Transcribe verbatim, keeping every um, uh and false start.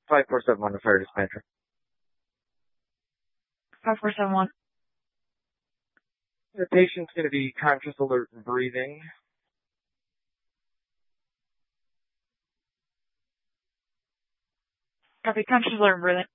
five four seven one to fire dispatcher. five four seven one. The patient's going to be conscious, alert, and breathing. Copy, conscious, alert, and breathing.